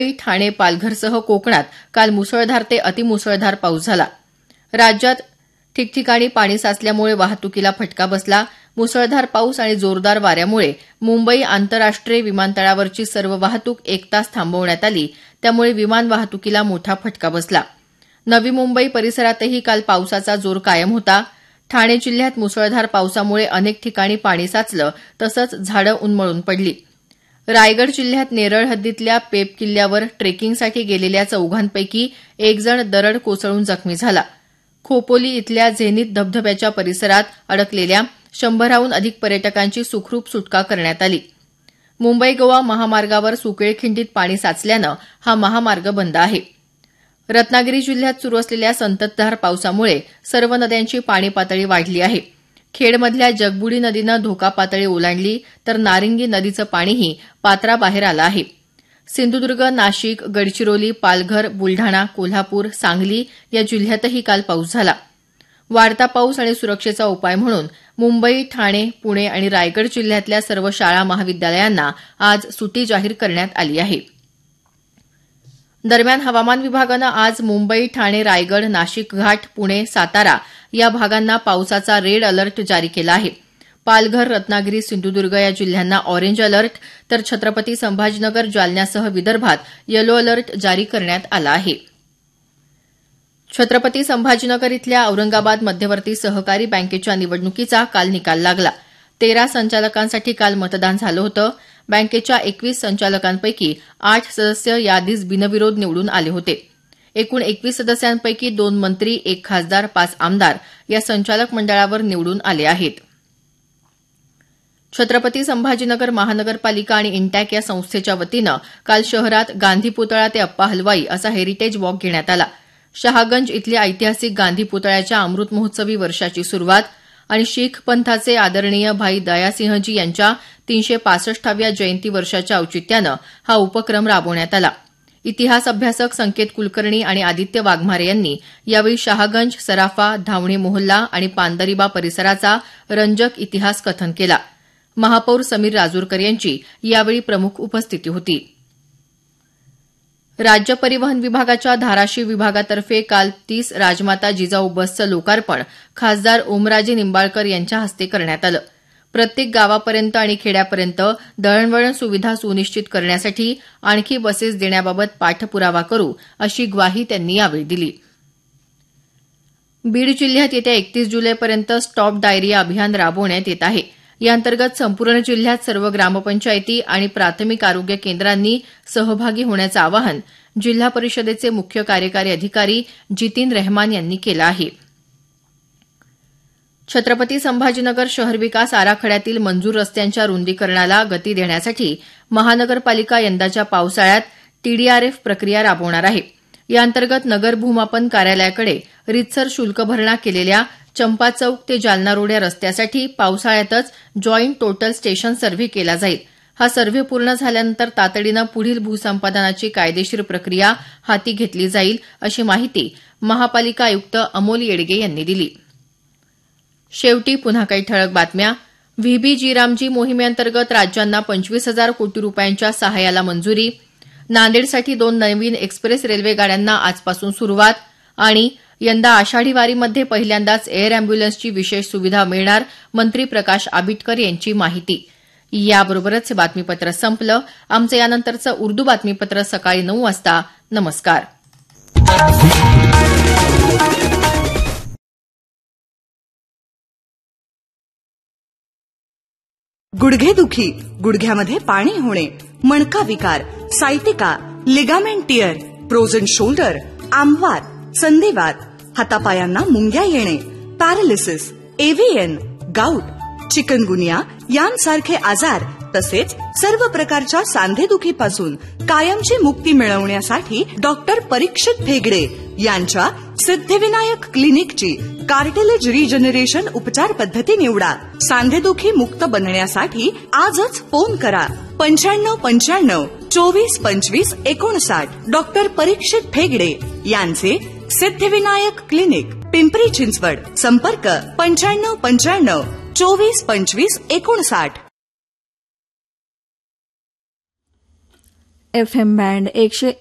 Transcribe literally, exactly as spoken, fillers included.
ठाणे, पालघरसह कोकणात काल मुसळधार ते अतिमुसळधार पाऊस झाला. राज्यात ठिकठिकाणी पाणी साचल्यामुळे वाहतुकीला फटका बसला. मुसळधार पाऊस आणि जोरदार वाऱ्यामुळे मुंबई आंतरराष्ट्रीय विमानतळावरची सर्व वाहतूक एक तास थांबवण्यात आली. त्यामुळे विमान वाहतुकीला मोठा फटका बसला. नवी मुंबई परिसरातही काल पावसाचा जोर कायम होता. ठाणे जिल्ह्यात मुसळधार पावसामुळे अनेक ठिकाणी पाणी साचलं तसंच झाडं उन्मळून पडली. रायगड जिल्ह्यात नेरळ हद्दीतल्या पेब किल्ल्यावर ट्रेकिंगसाठी गेलेल्या चौघांपैकी एक जण दरड कोसळून जखमी झाला. खोपोली इथल्या झेनिथ धबधब्याच्या परिसरात अडकलेल्या शंभराहून अधिक पर्यटकांची सुखरूप सुटका करण्यात आली. मुंबई गोवा महामार्गावर सुकेळखिंडीत पाणी साचल्यानं हा महामार्ग बंद आहे. रत्नागिरी जिल्ह्यात सुरू असलेल्या संततधार पावसामुळे सर्व नद्यांची पाणी पातळी वाढली आहे. खेडमधल्या जगबुडी नदीनं धोका पातळी ओलांडली तर नारिंगी नदीचं पाणीही पात्राबाहेर आलं आहे. सिंधुदुर्ग, नाशिक, गडचिरोली, पालघर, बुलढाणा, कोल्हापूर, सांगली या जिल्ह्यातही काल पाऊस झाला. वाढता पाऊस आणि सुरक्षेचा उपाय म्हणून मुंबई, ठाणे, पुणे आणि रायगड जिल्ह्यातल्या सर्व शाळा महाविद्यालयांना आज सुट्टी जाहीर करण्यात आली आहे. दरम्यान हवामान विभागानं आज मुंबई, ठाणे, रायगड, नाशिक घाट, पुणे, सातारा या भागांना पावसाचा रेड अलर्ट जारी केला आहे. पालघर, रत्नागिरी, सिंधुदुर्ग या जिल्ह्यांना ऑरेंज अलर्ट तर छत्रपती संभाजीनगर, जालन्यासह विदर्भात येलो अलर्ट जारी करण्यात आला आहे. छत्रपती संभाजीनगर इथल्या औरंगाबाद मध्यवर्ती सहकारी बँकेच्या निवडणुकीचा काल निकाल लागला. तेरा संचालकांसाठी काल मतदान झालं होतं. बँकेच्या एकवीस संचालकांपैकी आठ सदस्य याआधीच बिनविरोध निवडून आले होते. एकूण एकवीस सदस्यांपैकी दोन मंत्री, एक खासदार, पाच आमदार या संचालक मंडळावर निवडून आले आहेत. छत्रपती संभाजीनगर महानगरपालिका आणि इंटॅक या संस्थेच्या वतीनं काल शहरात गांधी पुतळा ते अप्पा हलवाई असा हेरिटेज वॉक घेण्यात आला. शहागंज इथल्या ऐतिहासिक गांधी पुतळ्याच्या अमृत महोत्सवी वर्षाची सुरुवात आणि शीख पंथाचे आदरणीय भाई दयासिंहजी यांच्या तीनशे पासष्टाव्या जयंती वर्षाच्या औचित्यानं हा उपक्रम राबवण्यात आला. इतिहास अभ्यासक संकेत कुलकर्णी आणि आदित्य वाघमारे यांनी यावेळी शहागंज, सराफा, धावणे मोहल्ला आणि पांदरीबा परिसराचा रंजक इतिहास कथन केला. महापौर समीर राजूरकर यांची यावेळी प्रमुख उपस्थिती होती. राज्य परिवहन विभागाच्या धाराशिव विभागातर्फे काल तीस राजमाता जिजाऊ बसचं लोकार्पण खासदार ओमराजे निंबाळकर यांच्या हस्ते करण्यात आलं. प्रत्येक गावापर्यंत आणि खेड्यापर्यंत दळणवळण सुविधा सुनिश्चित करण्यासाठी आणखी बसेस देण्याबाबत पाठपुरावा करू अशी ग्वाही त्यांनी यावेळी दिली. बीड जिल्ह्यात येत्या एकतीस जुलैपर्यंत स्टॉप डायरिया अभियान राबवण्यात येत आहे. याअंतर्गत संपूर्ण जिल्ह्यात सर्व ग्रामपंचायती आणि प्राथमिक आरोग्य केंद्रांनी सहभागी होण्याचं आवाहन जिल्हा परिषदेचे मुख्य कार्यकारी अधिकारी जितीन रेहमान यांनी केलं आहे. छत्रपती संभाजीनगर शहर विकास आराखड्यातील मंजूर रस्त्यांच्या रुंदीकरणाला गती देण्यासाठी महानगरपालिका यंदाच्या पावसाळ्यात टीडीआरएफ प्रक्रिया राबवणार आहे. याअंतर्गत नगर भूमापन कार्यालयाकडे रीतसर शुल्क भरणा केलेल्या चंपा चौक ते जालना रोड या रस्त्यासाठी पावसाळ्यातच जॉईंट टोटल स्टेशन सर्व्हे केला जाईल. हा सर्व्हे पूर्ण झाल्यानंतर तातडीनं पुढील भूसंपादनाची कायदेशीर प्रक्रिया हाती घेतली जाईल अशी माहिती महापालिका आयुक्त अमोल येडगे यांनी दिली. शेवटी पुन्हा काही ठळक बातम्या. व्हीबी जीरामजी मोहिमेअंतर्गत राज्यांना पंचवीस हजार कोटी रुपयांच्या सहाय्याला मंजुरी. नांदेडसाठी दोन नवीन एक्सप्रेस रेल्वे गाड्यांना आजपासून सुरुवात. आणि यंदा आषाढी वारीमध्ये पहिल्यांदाच एअर अँब्युलन्सची विशेष सुविधा मिळणार, मंत्री प्रकाश आबिटकर यांची माहिती. याबरोबरच हे बातमीपत्र संपलं. आमचं यानंतरचं उर्दू बातमीपत्र सकाळी नऊ वाजता. नमस्कार. गुडघेदुखी, गुडघ्यामध्ये पाणी होणे, मणका विकार, sciatica, ligament tier, frozen shoulder, आमवात, संधिवात, हातापायांना मुंग्या येणे, पॅरालिसिस, एव्हीएन, गाऊट, चिकनगुनिया यांसारखे आजार तसेच सर्व प्रकारच्या सांधेदुखीपासून कायमची मुक्ती मिळवण्यासाठी डॉक्टर परीक्षित भेगडे यांच्या सिद्धिविनायक क्लिनिकची कार्टिलेज रिजनरेशन उपचार पद्धती निवडा. सांधेदुखी मुक्त बनण्यासाठी आजच फोन करा पंच्याण्णव पंच्याण्णव चोवीस पंचवीस एकोणसाठ. डॉक्टर परीक्षित भेगडे यांचे सिद्धिविनायक क्लिनिक, पिंपरी चिंचवड. संपर्क पंच्याण्णव पंच्याण्णव चोवीस पंचवीस एकोणसाठ. एफ एम बँड एकशे